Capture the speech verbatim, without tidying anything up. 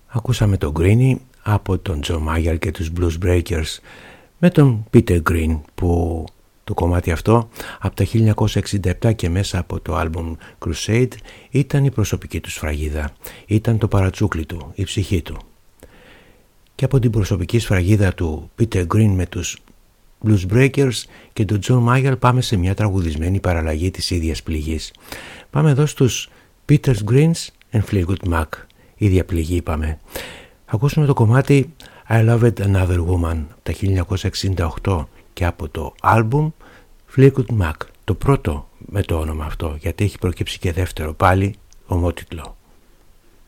Ακούσαμε τον Greenie από τον Joe Mayer και τους Blues Breakers με τον Peter Green, που το κομμάτι αυτό από τα χίλια εννιακόσια εξήντα επτά και μέσα από το άλμπουμ Crusade ήταν η προσωπική του σφραγίδα, ήταν το παρατσούκλι του, η ψυχή του. Και από την προσωπική σφραγίδα του Peter Green με τους Blues Breakers και τον Joe Mayer πάμε σε μια τραγουδισμένη παραλλαγή της ίδιας πληγής. Πάμε εδώ στους Peter Greens and Fleetwood Mac. Ίδια πληγή είπαμε. Ακούσουμε το κομμάτι I Loved Another Woman από τα χίλια εννιακόσια εξήντα οκτώ και από το άλμπουμ Fleetwood Mac. Το πρώτο με το όνομα αυτό, γιατί έχει προκύψει και δεύτερο πάλι ομότιτλο.